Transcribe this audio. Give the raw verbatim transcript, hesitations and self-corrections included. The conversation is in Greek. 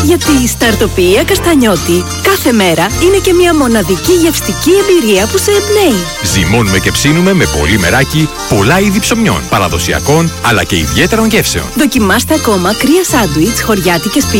Γιατί στα Αρτοπία Καστανιώτη κάθε μέρα είναι και μια μοναδική γευστική εμπειρία που σε εμπνέει. Ζυμώνουμε και ψήνουμε με πολύ μεράκι, πολλά είδη ψωμιών, παραδοσιακών αλλά και ιδιαίτερων γεύσεων. Δοκιμάστε ακόμα κρύα σάντουιτς, χωριάτικες